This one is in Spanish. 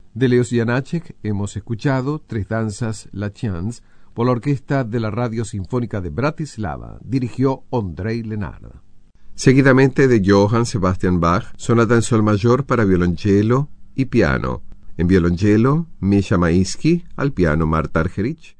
De Leos Janáček hemos escuchado Tres danzas latins por la orquesta de la Radio Sinfónica de Bratislava. Dirigió Ondřej Lenard. Seguidamente de Johann Sebastian Bach, sonata en sol mayor para violonchelo y piano. En violonchelo, Misha Maisky, al piano Marta Argerich.